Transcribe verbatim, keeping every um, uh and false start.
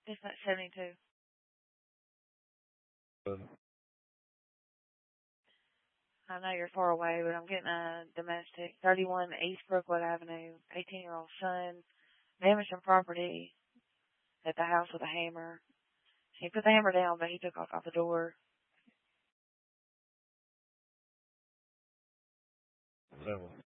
It's not seventy-two. Uh, I know you're far away, but I'm getting a domestic. thirty-one East Brookwood Avenue. eighteen-year-old son. Damaged some property at the house with a hammer. He put the hammer down, but he took off out the door. seven.